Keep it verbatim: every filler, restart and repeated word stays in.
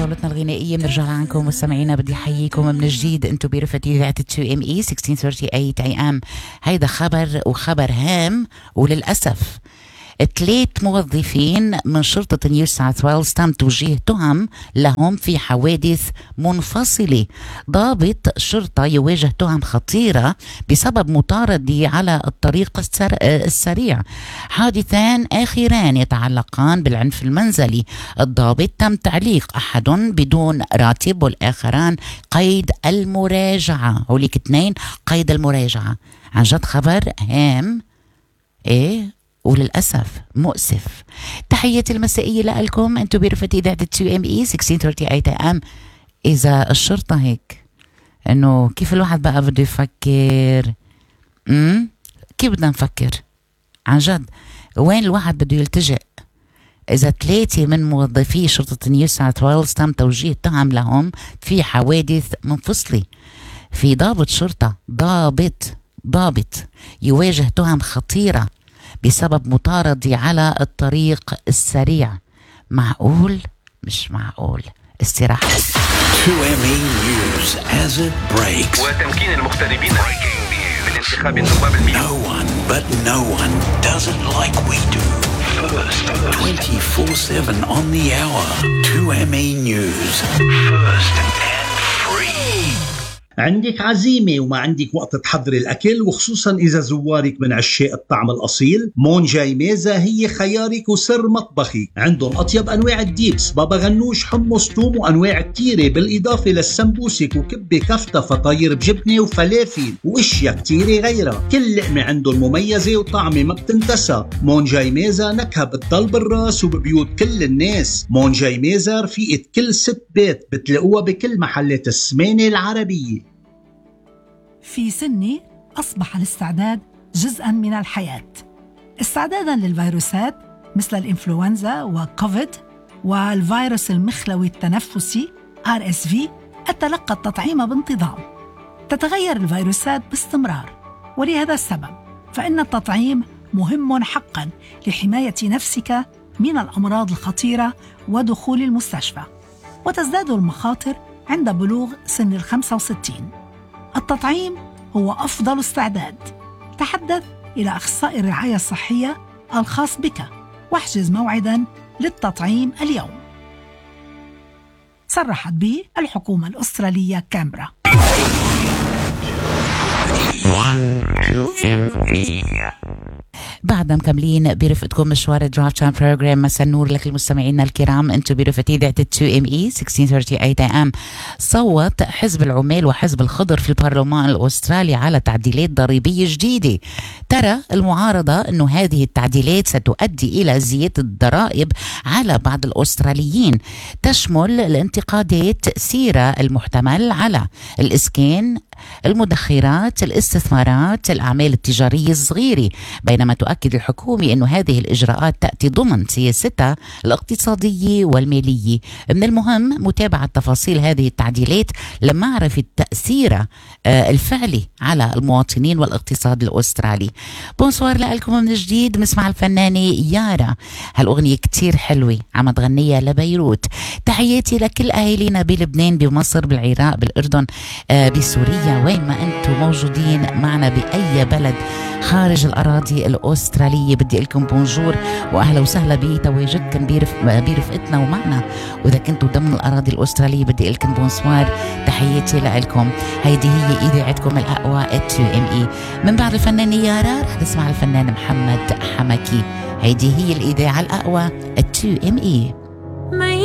جولتنا الغنائية بنرجع لعنكم مستمعينا. بدي حييكم من جديد. انتم برفتي ذات تو ام اي ستة عشر ثلاثين اي ام. هيدا خبر وخبر هام، وللأسف ثلاث موظفين من شرطة نيو ساوث ويلز تم توجيه تهم لهم في حوادث منفصلة. ضابط شرطة يواجه تهم خطيرة بسبب مطاردة على الطريق السريع. حادثان آخران يتعلقان بالعنف المنزلي. الضابط تم تعليق أحد بدون راتب والآخران قيد المراجعة. هوليك اثنين قيد المراجعة. عن جد خبر هام ايه وللأسف مؤسف. تحياتي المسائية لكم. انتو برفتي إذاعة تو ام اي ستة عشر ثلاثين ام. إذا الشرطة هيك إنه كيف الواحد بقى بده يفكر؟ امم كيف بدنا نفكر؟ عن جد وين الواحد بده يلتجئ؟ إذا ثلاثة من موظفي شرطة نيو ساوث ويلز تم توجيه تهم لهم في حوادث منفصلة. في ضابط شرطة ضابط ضابط يواجه تهم خطيرة بسبب مطاردة على الطريق السريع. معقول؟ مش معقول. استراحة. تو إم إي News as it breaks. وتمكين المغتربين من انتخاب النواب المئة. No one but no one does it like we do. First, twenty-four seven on the hour. تو إم إي News. First and free. عندك عزيمة وما عندك وقت تحضري الأكل، وخصوصا إذا زوارك من عشاق الطعم الأصيل، مونجاي ميزة هي خيارك وسر مطبخي. عندهم أطيب أنواع الديبس، بابا غنوش، حمص، توم، وأنواع كتيرة، بالإضافة للسمبوسك وكبة كفتة فطاير بجبنة وفلافل وإشياء كتيرة غيرها. كل لقمة عندهم مميزة وطعمة ما بتنتسى. مونجاي ميزة نكهة بتضل بالراس وببيوت كل الناس. مونجاي ميزة رفيقة كل ست بيت، بتلاقوها بكل محلات السمانة العربية. في سني أصبح الاستعداد جزءاً من الحياة، استعداداً للفيروسات مثل الإنفلونزا وكوفيد والفيروس المخلوي التنفسي آر إس في. أتلقى التطعيم بانتظام. تتغير الفيروسات باستمرار، ولهذا السبب فإن التطعيم مهم حقاً لحماية نفسك من الأمراض الخطيرة ودخول المستشفى. وتزداد المخاطر عند بلوغ سن الخمسة وستين. التطعيم هو أفضل استعداد. تحدث إلى أخصائي الرعاية الصحية الخاص بك واحجز موعداً للتطعيم اليوم. صرحت به الحكومة الأسترالية كامبرا. بعد مكملين برفقتكم مشوار درايف تايم بروجرام. مساء النور لك المستمعين الكرام. انتم برفقتي إذاعة تو ام اي ستة عشر ثلاثين ام. صوت حزب العمال وحزب الخضر في البرلمان الأسترالي على تعديلات ضريبية جديدة. ترى المعارضة أنه هذه التعديلات ستؤدي إلى زيادة الضرائب على بعض الأستراليين، تشمل الانتقادات تأثيرها المحتمل على الإسكان، المدخرات، الاستثمارات، الأعمال التجارية الصغيرة. بينما تؤكد الحكومة أن هذه الإجراءات تأتي ضمن سياستها الاقتصادية والمالية. من المهم متابعة تفاصيل هذه التعديلات لمعرفة تأثيرها الفعلي على المواطنين والاقتصاد الأسترالي. بونسوار لكم من جديد. مسمع الفنانة يارا، هالأغنية كتير حلوة عم تغنيها لبيروت. تحياتي لكل أهالينا بلبنان، بمصر، بالعراق، بالأردن، بسوريا، وين ما أنتم موجودين معنا بأي بلد خارج الأراضي الأسترالية. بدي لكم بونجور وأهلا وسهلا بتواجدكم برف... برفقتنا ومعنا. وإذا كنتوا ضمن الأراضي الأسترالية بدي لكم بونسوار. تحياتي لكم. هيدي هي إذاعتكم الأقوى تو ام اي. من بعد الفنان يارا رح نسمع الفنان محمد حمكي. هيدي هي الإذاعة الأقوى تو ام اي.